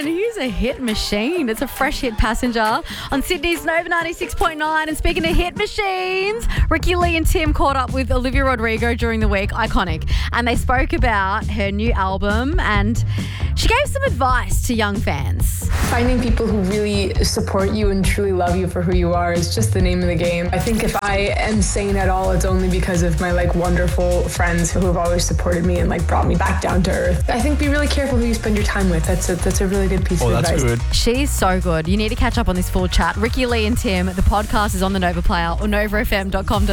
man, he's a hit machine. It's a fresh hit passenger on Sydney's Nova 96.9. And speaking of hit machines, Ricky Lee and Tim caught up with Olivia Rodrigo during the week. Iconic. And they spoke about her new album, and she gave some advice to young fans. Finding people who really support you and truly love you for who you are is just the name of the game. I think if I am sane at all, it's only because of my wonderful friends who have always supported me and brought me back down to earth. I think be really careful who you spend your time with. That's a really good piece of advice. That's good. She's so good. You need to catch up on this full chat. Ricky Lee and Tim, the podcast is on the Nova Player or novafm.com.au.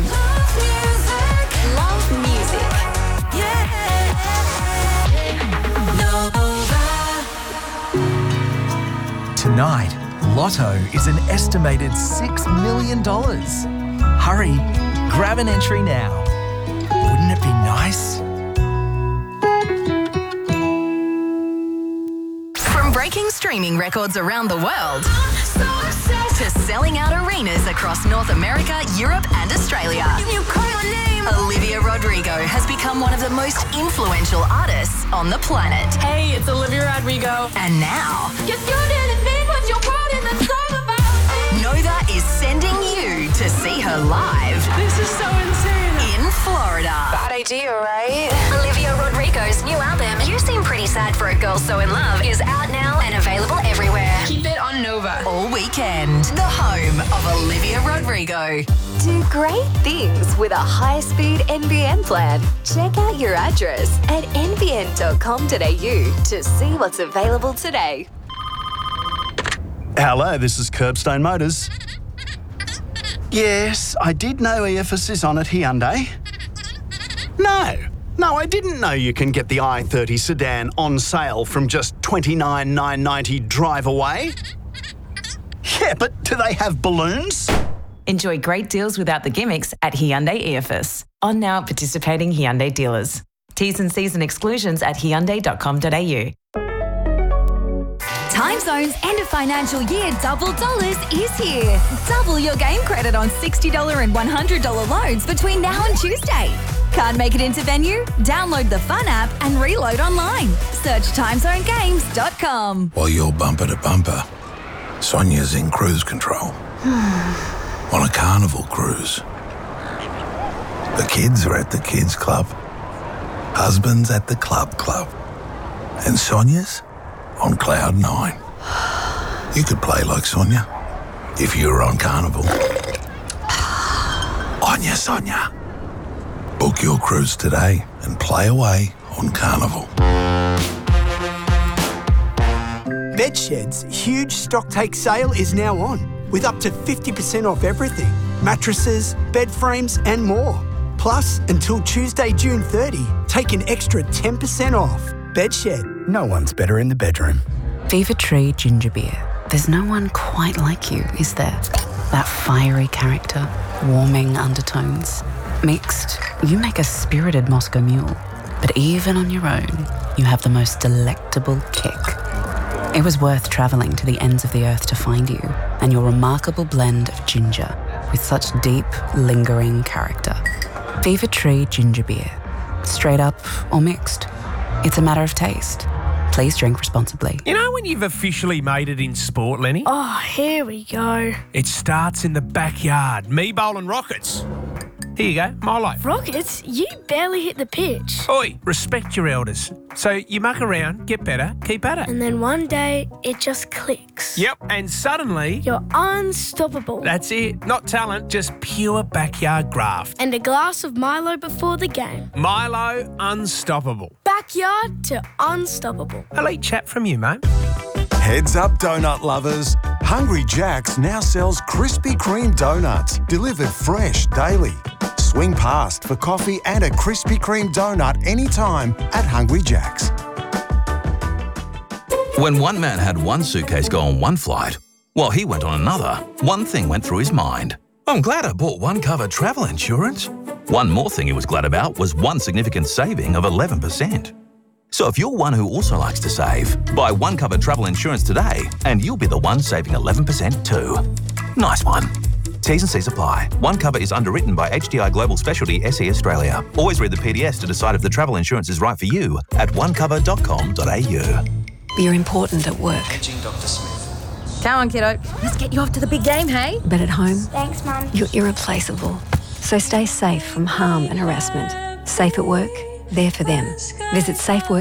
Love music. Yeah. Nova. Tonight, Lotto is an estimated $6 million. Hurry, grab an entry now. Wouldn't it be nice? From breaking streaming records around the world to selling out arenas across North America, Europe and Australia, Olivia Rodrigo has become one of the most influential artists on the planet. Hey, it's Olivia Rodrigo. And now, Yes, you didn't mean what you wrote in the song about me. Nova is sending you to see her live This is so insane. in Florida. Bad idea, right? Olivia Rodrigo's new album, You Seem Pretty Sad for a Girl So In Love, is out now and available everywhere. Keep it on Nova. All weekend, the home of Olivia Rodrigo. Do great things with a high-speed NBN plan. Check out your address at nbn.com.au to see what's available today. Hello, this is Curbstone Motors. Yes, I did know EFS is on at Hyundai. No, I didn't know you can get the i30 sedan on sale from just $29,990 drive away. Yeah, but do they have balloons? Enjoy great deals without the gimmicks at Hyundai EFS. On now at participating Hyundai dealers. T's and C's and exclusions at hyundai.com.au. Time Zone's end of financial year double dollars is here. Double your game credit on $60 and $100 loads between now and Tuesday. Can't make it into venue? Download the Fun app and reload online. Search timezonegames.com. While you're bumper to bumper, Sonia's in cruise control. On a carnival cruise. The kids are at the kids club. Husband's at the club. And Sonia's on cloud 9. You could play like Sonia if you were on Carnival. Onya Sonia. Book your cruise today and play away on Carnival. Bedshed's huge stock take sale is now on, with up to 50% off everything. Mattresses, bed frames and more. Plus, until Tuesday, June 30, take an extra 10% off. Bedshed, no one's better in the bedroom. Fever Tree Ginger Beer. There's no one quite like you, is there? That fiery character, warming undertones. Mixed, you make a spirited Moscow Mule. But even on your own, you have the most delectable kick. It was worth travelling to the ends of the earth to find you, and your remarkable blend of ginger with such deep, lingering character. Fever Tree Ginger Beer. Straight up or mixed. It's a matter of taste. Please drink responsibly. You know when you've officially made it in sport, Lenny? Oh, here we go. It starts in the backyard. Me bowling rockets. Here you go, Milo. Rockets, you barely hit the pitch. Oi, respect your elders. So you muck around, get better, keep at it. And then one day, it just clicks. Yep, and suddenly... You're unstoppable. That's it. Not talent, just pure backyard graft. And a glass of Milo before the game. Milo, unstoppable. Backyard to unstoppable. Elite chat from you, mate. Heads up, donut lovers. Hungry Jack's now sells Krispy Kreme donuts, delivered fresh daily. Swing past for coffee and a Krispy Kreme donut anytime at Hungry Jack's. When one man had one suitcase go on one flight, while he went on another, one thing went through his mind. I'm glad I bought one cover travel insurance. One more thing he was glad about was one significant saving of 11%. So if you're one who also likes to save, buy one cover travel insurance today and you'll be the one saving 11% too. Nice one. T's and C's apply. One cover is underwritten by HDI Global Specialty SE Australia. Always read the PDS to decide if the travel insurance is right for you at onecover.com.au. You're important at work. Dr. Smith. Come on, kiddo. Let's get you off to the big game, hey? But at home, Thanks, Mum. you're irreplaceable. So stay safe from harm and harassment. Safe at work, there for them. Visit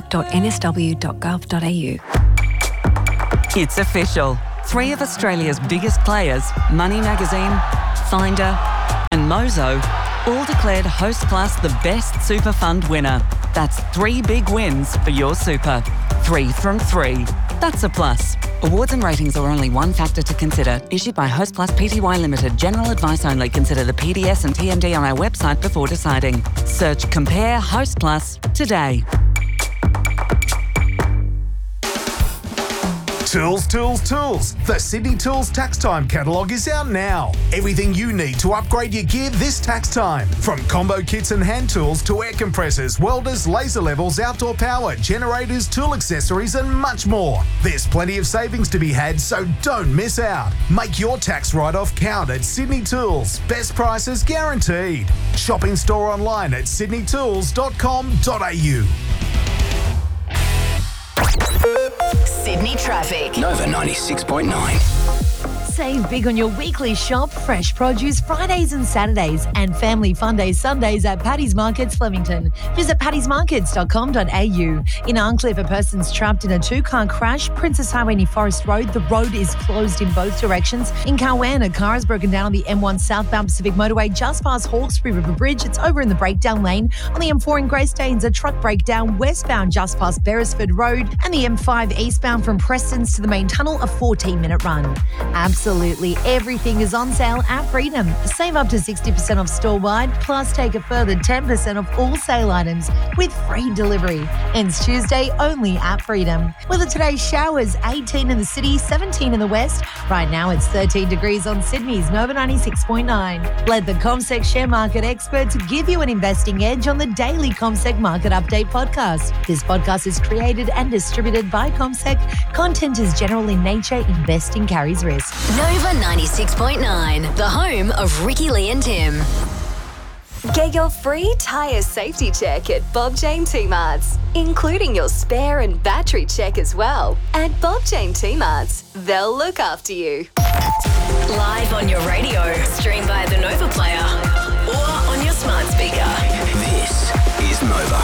safework.nsw.gov.au. It's official. 3 of Australia's biggest players, Money Magazine, Finder and Mozo, all declared Hostplus the best super fund winner. That's 3 big wins for your super. 3 from 3. That's a plus. Awards and ratings are only one factor to consider. Issued by Hostplus Pty Limited. General advice only. Consider the PDS and TMD on our website before deciding. Search Compare Hostplus today. Tools, tools, tools. The Sydney Tools Tax Time catalogue is out now. Everything you need to upgrade your gear this tax time. From combo kits and hand tools to air compressors, welders, laser levels, outdoor power, generators, tool accessories and much more. There's plenty of savings to be had, so don't miss out. Make your tax write-off count at Sydney Tools. Best prices guaranteed. Shop in store online at sydneytools.com.au. Sydney traffic. Nova 96.9. Save big on your weekly shop, fresh produce Fridays and Saturdays, and family fun days Sundays at Paddy's Markets Flemington. Visit paddysmarkets.com.au. In Arncliffe, a person's trapped in a 2-car crash. Princess Highway near Forest Road. The road is closed in both directions. In Carwan, a car is broken down on the M1 southbound Pacific Motorway just past Hawkesbury River Bridge. It's over in the breakdown lane. On the M4 in Greystanes, a truck breakdown westbound just past Beresford Road. And the M5 eastbound from Prestons to the main tunnel, a 14-minute run. Absolutely everything is on sale at Freedom. Save up to 60% off store-wide, plus take a further 10% off all sale items with free delivery. Ends Tuesday only at Freedom. Weather today, showers 18 in the city, 17 in the west. Right now it's 13 degrees on Sydney's Nova 96.9. Let the CommSec share market experts give you an investing edge on the daily CommSec Market Update podcast. This podcast is created and distributed by CommSec. Content is general in nature. Investing carries risk. Nova 96.9, the home of Ricky Lee and Tim. Get your free tyre safety check at Bob Jane T-Marts, including your spare and battery check as well. At Bob Jane T-Marts, they'll look after you. Live on your radio, stream via the Nova player, or on your smart speaker. This is Nova.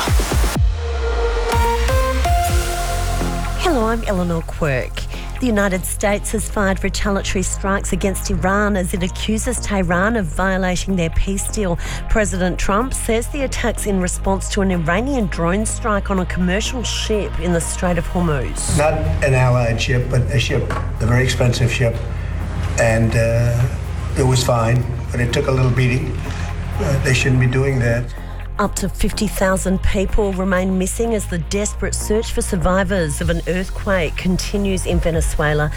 Hello, I'm Eleanor Quirk. The United States has fired retaliatory strikes against Iran as it accuses Tehran of violating their peace deal. President Trump says the attack's in response to an Iranian drone strike on a commercial ship in the Strait of Hormuz. Not an Allied ship, but a ship, a very expensive ship. And it was fine, but it took a little beating. They shouldn't be doing that. Up to 50,000 people remain missing as the desperate search for survivors of an earthquake continues in Venezuela.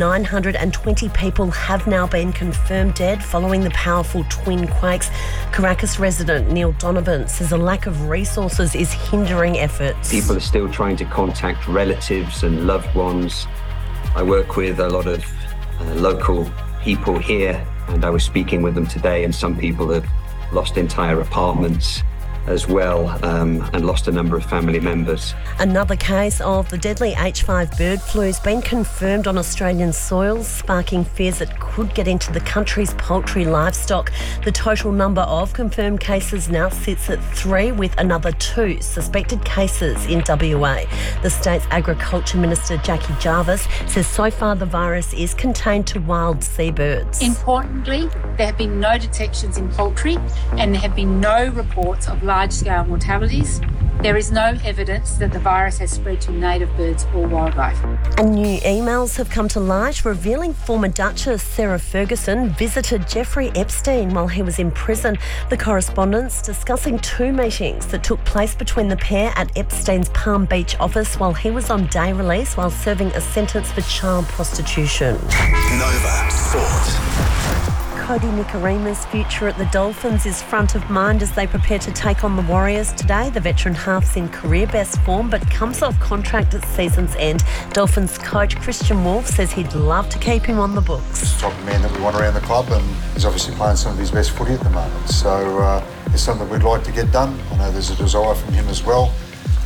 920 people have now been confirmed dead following the powerful twin quakes. Caracas resident Neil Donovan says a lack of resources is hindering efforts. People are still trying to contact relatives and loved ones. I work with a lot of local people here, and I was speaking with them today, and some people have lost entire apartments as well, and lost a number of family members. Another case of the deadly H5 bird flu has been confirmed on Australian soils, sparking fears it could get into the country's poultry livestock. The total number of confirmed cases now sits at 3, with another 2 suspected cases in WA. The state's Agriculture Minister Jackie Jarvis says so far the virus is contained to wild seabirds. Importantly, there have been no detections in poultry and there have been no reports of large-scale mortalities. There is no evidence that the virus has spread to native birds or wildlife. And new emails have come to light revealing former Duchess Sarah Ferguson visited Jeffrey Epstein while he was in prison. The correspondence discussing 2 meetings that took place between the pair at Epstein's Palm Beach office while he was on day release while serving a sentence for child prostitution. Nova Sport. Cody Nikorima's future at the Dolphins is front of mind as they prepare to take on the Warriors today. The veteran half's in career best form but comes off contract at season's end. Dolphins coach Christian Wolf says he'd love to keep him on the books. He's the type of man that we want around the club, and he's obviously playing some of his best footy at the moment. So it's something we'd like to get done. I know there's a desire from him as well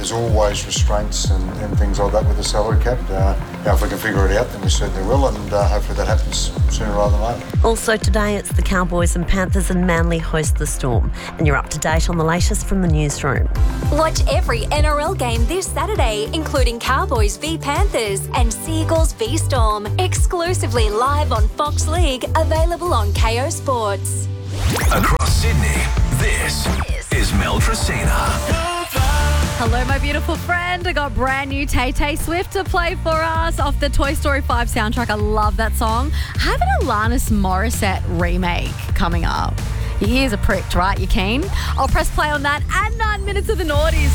there's always restraints and things like that with the salary cap. If we can figure it out, then we certainly will, and hopefully that happens sooner rather than later. Also today, it's the Cowboys and Panthers, and Manly host the Storm. And you're up to date on the latest from the newsroom. Watch every NRL game this Saturday, including Cowboys v Panthers and Seagulls v Storm, exclusively live on Fox League, available on KO Sports. Across Sydney, this is Mel Tracina. Hello, my beautiful friend. I got brand new Tay-Tay Swift to play for us off the Toy Story 5 soundtrack. I love that song. I have an Alanis Morissette remake coming up. Your ears are pricked, right? You keen? I'll press play on that and 9 minutes of the Naughties.